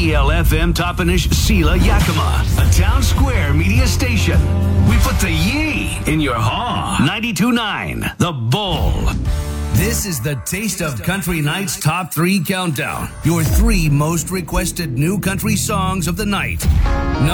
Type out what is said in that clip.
CLFM Toppenish Sela Yakima, a town square media station. We put the ye in your haw. 92.9 The Bull. This is the Taste of Country Night's Top 3 Countdown. Your 3 most requested new country songs of the night.